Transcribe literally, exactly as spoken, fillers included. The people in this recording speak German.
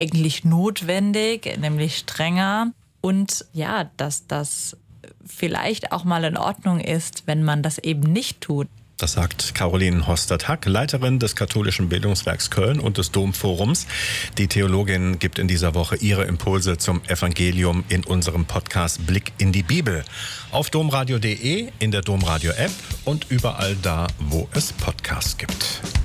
eigentlich notwendig, nämlich strenger. Und ja, dass das vielleicht auch mal in Ordnung ist, wenn man das eben nicht tut. Das sagt Caroline Hostert-Hack, Leiterin des Katholischen Bildungswerks Köln und des Domforums. Die Theologin gibt in dieser Woche ihre Impulse zum Evangelium in unserem Podcast Blick in die Bibel. Auf domradio punkt de, in der Domradio-App und überall da, wo es Podcasts gibt.